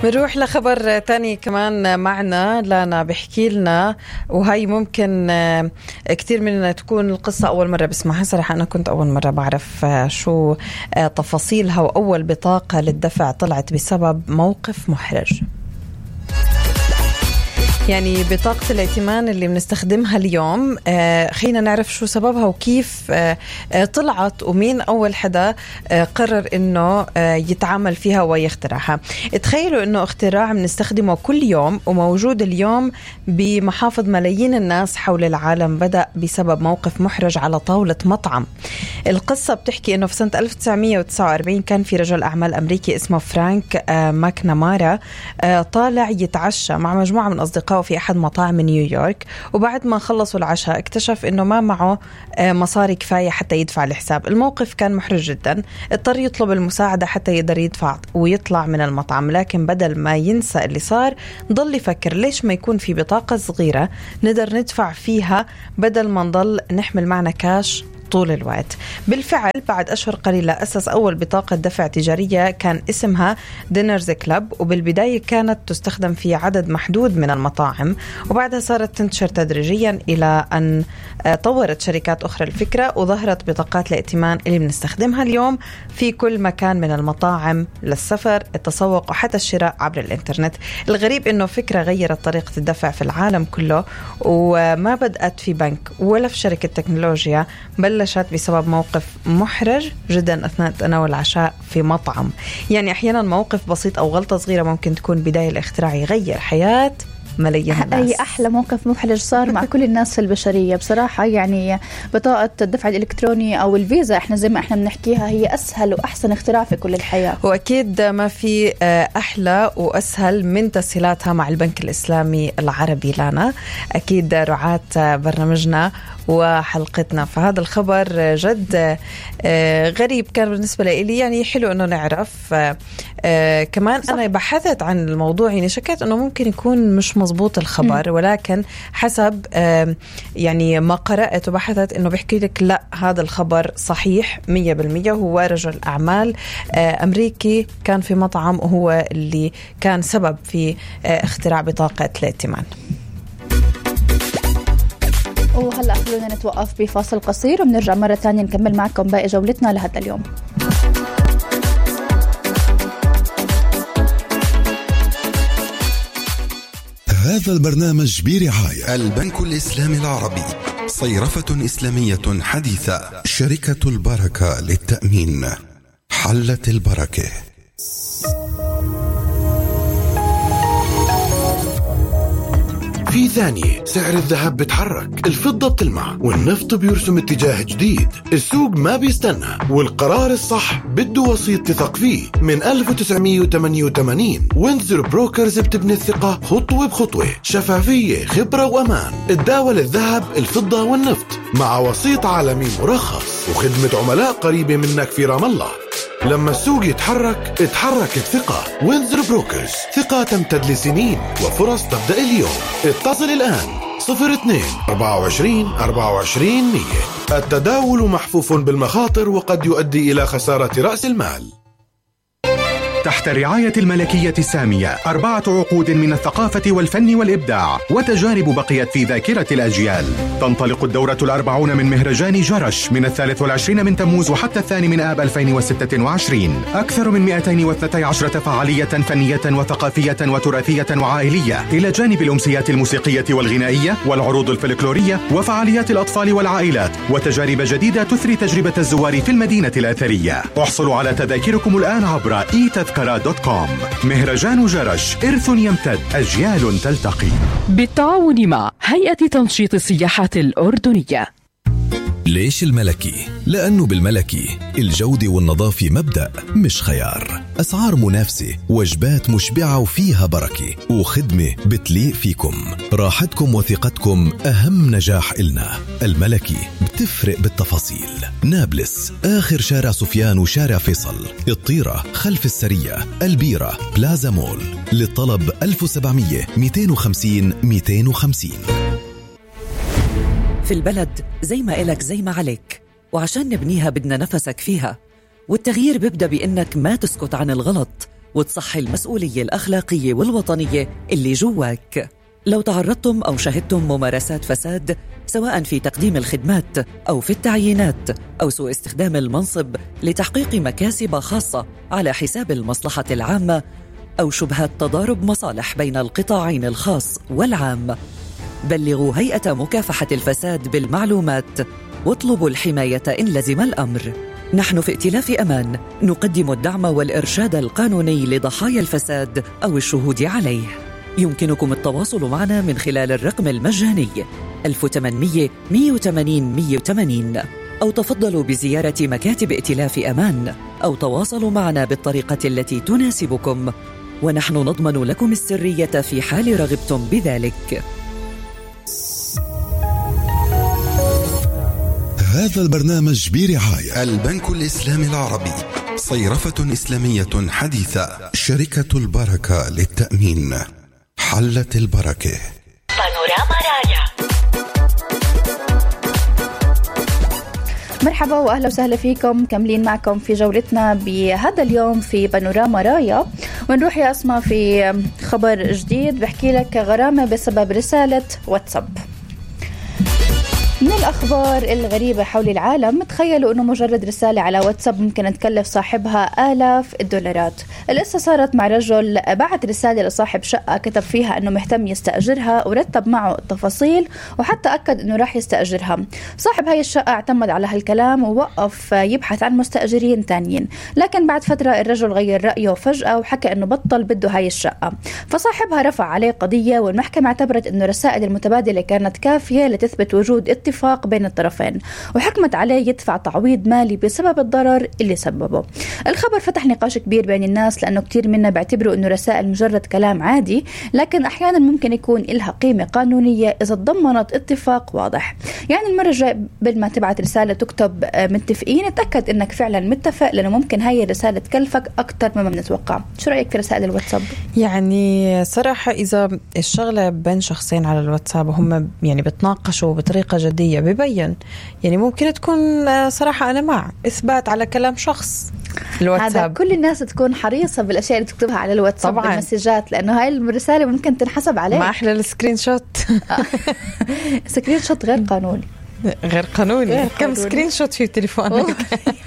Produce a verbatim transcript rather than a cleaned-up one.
بنروح لخبر تاني كمان معنا. لانا بحكي لنا، وهي ممكن كتير مننا تكون القصة أول مرة بسمعها. صراحة أنا كنت أول مرة بعرف شو تفاصيلها، وأول بطاقة للدفع طلعت بسبب موقف محرج. يعني بطاقة الائتمان اللي بنستخدمها اليوم، آه خلينا نعرف شو سببها وكيف آه آه طلعت، ومين أول حدا آه قرر إنه آه يتعامل فيها ويخترعها. تخيلوا إنه اختراع بنستخدمه كل يوم وموجود اليوم بمحافظ ملايين الناس حول العالم، بدأ بسبب موقف محرج على طاولة مطعم. القصة بتحكي إنه في سنة ألف وتسعمية وتسعة وأربعين كان في رجل أعمال أمريكي اسمه فرانك آه ماكنامارا، آه طالع يتعشى مع مجموعة من أصدقائه في أحد مطاعم نيويورك، وبعد ما خلصوا العشاء اكتشف إنه ما معه مصاري كفاية حتى يدفع الحساب. الموقف كان محرج جدا، اضطر يطلب المساعدة حتى يقدر يدفع ويطلع من المطعم، لكن بدل ما ينسى اللي صار ضل يفكر ليش ما يكون في بطاقة صغيرة نقدر ندفع فيها بدل ما نضل نحمل معنا كاش طول الوقت. بالفعل بعد أشهر قليلة أسس أول بطاقة دفع تجارية كان اسمها دينرز كلاب، وبالبداية كانت تستخدم في عدد محدود من المطاعم، وبعدها صارت تنتشر تدريجيا إلى أن طورت شركات أخرى الفكرة، وظهرت بطاقات الائتمان اللي بنستخدمها اليوم في كل مكان، من المطاعم للسفر، التسوق، وحتى الشراء عبر الإنترنت. الغريب إنه فكرة غيرت طريقة الدفع في العالم كله، وما بدأت في بنك ولا في شركة تكنولوجيا، بلشت بسبب موقف محرج جدا أثناء تناول العشاء في مطعم. يعني أحيانا موقف بسيط أو غلطة صغيرة ممكن تكون بداية الاختراع يغير حياة ملايين الناس. أي أحلى موقف محرج صار مع كل الناس في البشرية بصراحة. يعني بطاقة الدفع الإلكتروني أو الفيزا، إحنا زي ما إحنا بنحكيها هي أسهل وأحسن اختراع في كل الحياة، وأكيد ما في أحلى وأسهل من تسهيلاتها مع البنك الإسلامي العربي. لانا أكيد رعاة برنامجنا وحلقتنا، فهذا الخبر جد غريب كان بالنسبة لي. يعني حلو أنه نعرف. كمان صح. أنا بحثت عن الموضوع، يعني شكيت أنه ممكن يكون مش مزبوط الخبر، م. ولكن حسب يعني ما قرأت وبحثت أنه بيحكي لك لا، هذا الخبر صحيح مية بالمية. هو رجل أعمال أمريكي كان في مطعم، وهو اللي كان سبب في اختراع بطاقة الائتمان. وهلأ خلونا نتوقف بفاصل قصير وبنرجع مرة ثانية نكمل معكم باقي جولتنا لهذا اليوم. هذا البرنامج برعاية البنك الإسلامي العربي، صيرفة إسلامية حديثة، شركة البركة للتأمين، حلت البركة. في ثانية سعر الذهب بتحرك، الفضة بتلمع، والنفط بيرسم اتجاه جديد. السوق ما بيستنى، والقرار الصح بده وسيط تثق فيه. من ألف وتسعمية وثمانية وثمانين وينزر بروكرز بتبني الثقة خطوة بخطوة، شفافية، خبرة وأمان. تداول الذهب، الفضة والنفط مع وسيط عالمي مرخص، وخدمة عملاء قريبة منك في رام الله. لما السوق يتحرك اتحرك الثقة. وينزر بروكرز، ثقة تمتد لسنين وفرص تبدأ اليوم. اتصل الآن صفر اثنين أربعة وعشرين أربعة وعشرين مية. التداول محفوف بالمخاطر وقد يؤدي إلى خسارة رأس المال. تحت الرعاية الملكية السامية، أربعة عقود من الثقافة والفن والإبداع وتجارب بقيت في ذاكرة الأجيال. تنطلق الدورة الأربعون من مهرجان جرش من الثالث والعشرين من تموز وحتى الثاني من آب ألفين وستة وعشرين. أكثر من مئتين واثنتي عشرة فعالية فنية وثقافية وتراثية وعائلية، إلى جانب الأمسيات الموسيقية والغنائية والعروض الفلكلورية وفعاليات الأطفال والعائلات، وتجارب جديدة تثري تجربة الزوار في المدينة الأثرية. احصلوا على تذاكركم الآن عبر إي تذكرة دوت كوم. مهرجان جرش، إرث يمتد، أجيال تلتقي. بالتعاون مع هيئة تنشيط السياحة الأردنية. ليش الملكي؟ لأنه بالملكي الجودة والنظافة مبدأ مش خيار. أسعار منافسة، وجبات مشبعة وفيها بركة، وخدمة بتليق فيكم. راحتكم وثقتكم أهم نجاح إلنا. الملكي بتفرق بالتفاصيل. نابلس، آخر شارع سفيان وشارع فيصل، الطيرة خلف السرية، البيرة، بلازا مول. للطلب ألف وسبعمية مئتين وخمسين مئتين وخمسين. في البلد زي ما إلك زي ما عليك، وعشان نبنيها بدنا نفسك فيها، والتغيير بيبدأ بإنك ما تسكت عن الغلط وتصحي المسؤولية الأخلاقية والوطنية اللي جواك. لو تعرضتم أو شهدتم ممارسات فساد سواء في تقديم الخدمات أو في التعيينات أو سوء استخدام المنصب لتحقيق مكاسب خاصة على حساب المصلحة العامة أو شبهات تضارب مصالح بين القطاعين الخاص والعام، بلغوا هيئة مكافحة الفساد بالمعلومات واطلبوا الحماية إن لزم الأمر. نحن في ائتلاف أمان نقدم الدعم والإرشاد القانوني لضحايا الفساد أو الشهود عليه. يمكنكم التواصل معنا من خلال الرقم المجاني ألف وثمانمئة مئة وثمانين مئة وثمانين أو تفضلوا بزيارة مكاتب ائتلاف أمان أو تواصلوا معنا بالطريقة التي تناسبكم، ونحن نضمن لكم السرية في حال رغبتم بذلك. هذا البرنامج برعاية البنك الإسلامي العربي، صيرفة إسلامية حديثة، شركة البركة للتأمين، حلت البركة. بانوراما رايا. مرحبا واهلا وسهلا فيكم، كملين معكم في جولتنا بهذا اليوم في بانوراما رايا. ونروح يا اسماء في خبر جديد بحكي لك غرامة بسبب رسالة واتساب. من الأخبار الغريبة حول العالم، تخيلوا أنه مجرد رسالة على واتساب ممكن تكلف صاحبها آلاف الدولارات. القصة صارت مع رجل بعت رسالة لصاحب شقة كتب فيها أنه مهتم يستأجرها ورتب معه التفاصيل وحتى أكد أنه راح يستأجرها. صاحب هاي الشقة اعتمد على هالكلام ووقف يبحث عن مستأجرين تانيين، لكن بعد فترة الرجل غير رأيه فجأة وحكى أنه بطل بده هاي الشقة، فصاحبها رفع عليه قضية والمحكمة اعتبرت أنه الرسائل المتبادلة كانت كافية لتثبت وجود اتفاق بين الطرفين، وحكمت عليه يدفع تعويض مالي بسبب الضرر اللي سببه. الخبر فتح نقاش كبير بين الناس لأنه كتير منا بيعتبروا أنه رسائل مجرد كلام عادي، لكن أحيانا ممكن يكون إلها قيمة قانونية إذا تضمنت اتفاق واضح. يعني المرة الجاية قبل ما تبعت رسالة تكتب متفقين، اتأكد أنك فعلا متفق، لأنه ممكن هاي الرسالة تكلفك أكتر مما بنتوقع. شو رأيك في رسائل الواتساب؟ يعني صراحة إذا الشغلة بين شخصين على الواتساب وهم يعني بتناقشوا بطريقة جدية ببين، يعني ممكن تكون صراحة أنا مع إثبات على كلام شخص الواتساب. هذا كل الناس تكون حريصة بالأشياء اللي تكتبها على الواتساب طبعاً. بالمسجات، لأنه هاي الرسالة ممكن تنحسب عليه. ما أحلى السكرين شوت. سكرين شوت غير قانوني. غير قانوني. غير كم قانوني. سكرين شوت في تليفونك؟